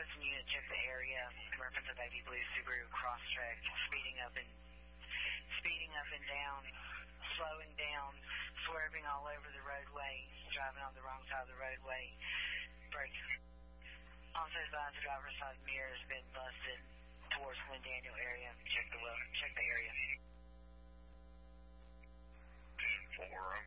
Hudson unit, check the area. Reference a baby blue Subaru Crosstrek, speeding up and down, slowing down, swerving all over the roadway, driving on the wrong side of the roadway. Brake. Also advised the driver's side mirror has been busted towards Glen Daniel area. Check the area. 10-4,